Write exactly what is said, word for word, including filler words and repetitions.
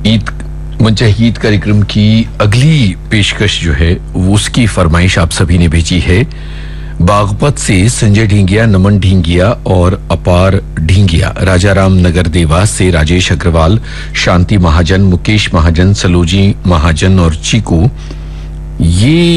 ईद मंचा ईद कार्यक्रम की अगली पेशकश जो है वो उसकी फरमाइश आप सभी ने भेजी है। बागपत से संजय ढींगिया, नमन ढींगिया और अपार ढींगिया, राजाराम नगर देवास से राजेश अग्रवाल, शांति महाजन, मुकेश महाजन, सलोजी महाजन और चीकू, ये